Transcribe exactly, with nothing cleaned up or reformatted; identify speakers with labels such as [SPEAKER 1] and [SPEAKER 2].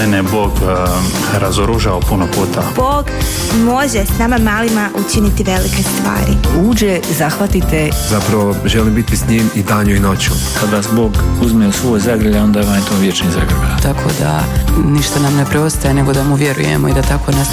[SPEAKER 1] Mene je Bog uh, razoružao puno puta.
[SPEAKER 2] Bog može s nama malima učiniti velike stvari.
[SPEAKER 3] Uđe, zahvatite.
[SPEAKER 4] Zapravo želim biti s njim i danju i noću.
[SPEAKER 5] Kad vas Bog uzme u svoj zagrljaj, onda vam je to vječni zagrljaj.
[SPEAKER 3] Tako da ništa nam ne preostaje nego da mu vjerujemo i da tako nastavimo